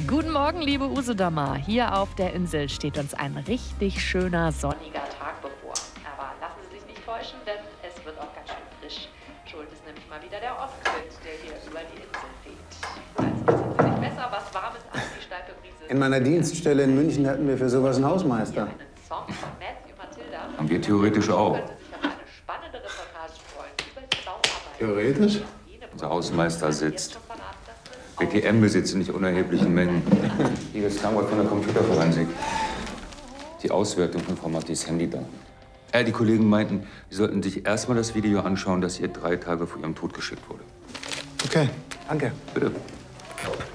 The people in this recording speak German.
Guten Morgen, liebe Usedoma. Hier auf der Insel steht uns ein richtig schöner sonniger Tag bevor. Aber lassen Sie sich nicht täuschen, denn es wird auch ganz schön frisch. Schuld ist nämlich mal wieder der Ostwind, der hier über die Insel weht. Als ist natürlich besser, was Warmes an die steife Brise. In meiner Dienststelle in München hatten wir für sowas einen Hausmeister. Einen Song von Matthew Matilda. Haben wir theoretisch auch. Können Sie sich auf eine spannende Reportage freuen über die Bauarbeit. Theoretisch? Unser Hausmeister sitzt. BTM besitzt in nicht unerheblichen Mengen. Hier ist Kamera von der Computerforensik. Die Auswertung von Frau Mattis Handy da. Die Kollegen meinten, sie sollten sich erstmal das Video anschauen, das ihr 3 Tage vor ihrem Tod geschickt wurde. Okay, danke. Bitte.